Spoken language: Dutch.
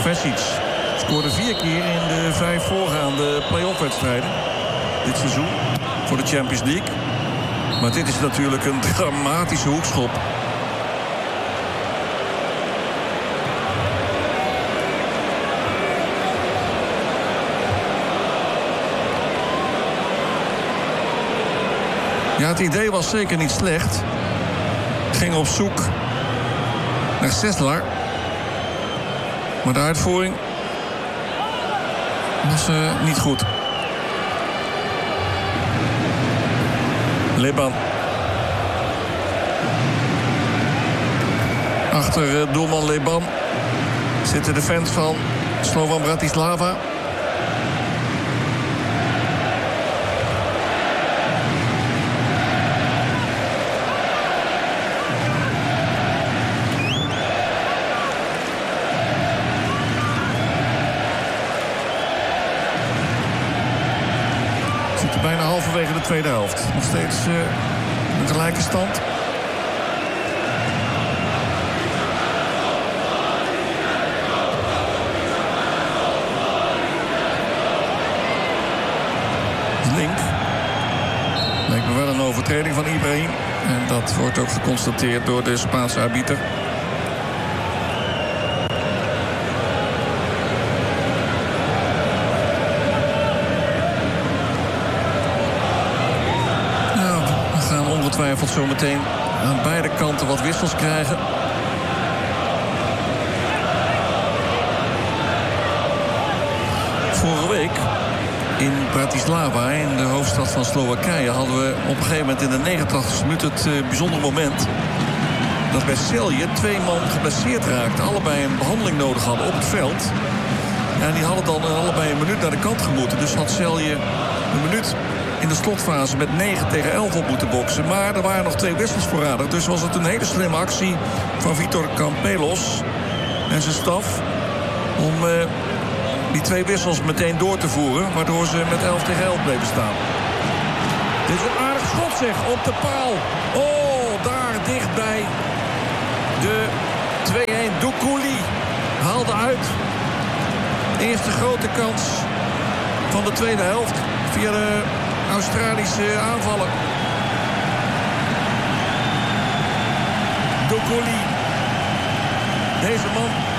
Kvesic scoorde 4 keer in de 5 voorgaande play-off-wedstrijden dit seizoen voor de Champions League. Maar dit is natuurlijk een dramatische hoekschop. Ja, het idee was zeker niet slecht. Ging op zoek naar Sessler. Maar de uitvoering was niet goed. Leban. Achter doelman Leban zitten de fans van Slovan Bratislava. Bijna halverwege de tweede helft. Nog steeds een gelijke stand. Link. Lijkt me wel een overtreding van Ibrahim. En dat wordt ook geconstateerd door de Spaanse arbiter. Ongetwijfeld zometeen aan beide kanten wat wissels krijgen. Vorige week in Bratislava, in de hoofdstad van Slowakije, hadden we op een gegeven moment in de 89e minuut het bijzondere moment dat bij Celje 2 man geblesseerd raakten. Allebei een behandeling nodig hadden op het veld. Ja, en die hadden dan allebei een minuut naar de kant gemoeten. Dus had Celje een minuut in de slotfase met 9-11 op moeten boksen. Maar er waren nog 2 wissels voorradig. Dus was het een hele slimme actie van Vitor Campelos en zijn staf om die 2 wissels meteen door te voeren. Waardoor ze met 11-11 bleven staan. Dit is een aardig schot zeg, op de paal. Oh, daar dichtbij. De 2-1. Doukouli haalde uit. Eerste grote kans van de tweede helft via de Australische aanvaller. Doukouli. Deze man